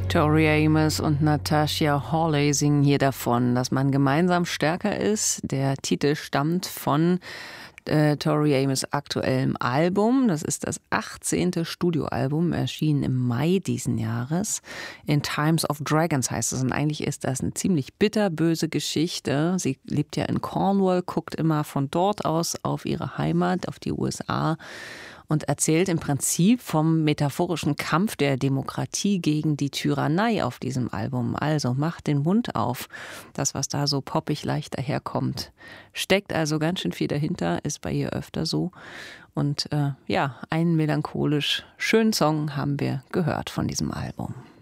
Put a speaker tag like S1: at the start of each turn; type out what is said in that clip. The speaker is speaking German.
S1: Tori Amos und Natasha Hawley singen hier davon, dass man gemeinsam stärker ist. Der Titel stammt von Tori Amos' aktuellem Album. Das ist das 18. Studioalbum, erschienen im Mai diesen Jahres. In Times of Dragons heißt es. Und eigentlich ist das eine ziemlich bitterböse Geschichte. Sie lebt ja in Cornwall, guckt immer von dort aus auf ihre Heimat, auf die USA und erzählt im Prinzip vom metaphorischen Kampf der Demokratie gegen die Tyrannei auf diesem Album. Also macht den Mund auf. Das, was da so poppig leicht daherkommt, steckt also ganz schön viel dahinter, ist bei ihr öfter so. Und einen melancholisch schönen Song haben wir gehört von diesem Album.